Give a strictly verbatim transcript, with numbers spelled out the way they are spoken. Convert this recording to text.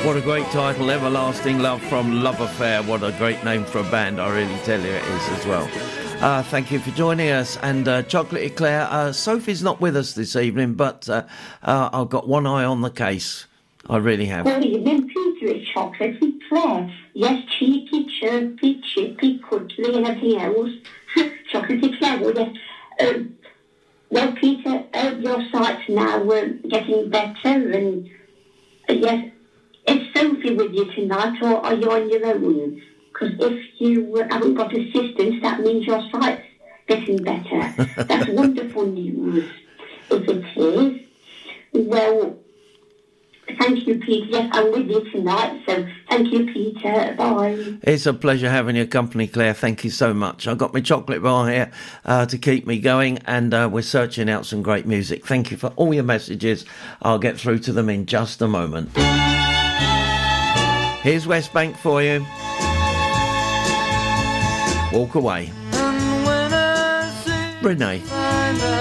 What a great title, Everlasting Love from Love Affair. What a great name for a band, I really tell you it is as well. Uh, thank you for joining us. And uh, Chocolate Eclair, uh, Sophie's not with us this evening, but uh, uh, I've got one eye on the case. I really have. Well, you mean Peter is Chocolate Eclair. Yes, cheeky, chirpy, chippy, cuddly and everything else. Chocolate Eclair, well, yes. Um, well, Peter, uh, your sight's now uh, getting better and uh, yes. Is Sophie with you tonight, or are you on your own? Because if you uh, haven't got assistance, that means your sight's getting better. That's wonderful news, if it is. Well, thank you, Peter. Yes, I'm with you tonight, so thank you, Peter. Bye. It's a pleasure having your company, Claire. Thank you so much. I've got my chocolate bar here uh, to keep me going, and uh, we're searching out some great music. Thank you for all your messages. I'll get through to them in just a moment. Here's West Bank for you. Walk Away. Renee.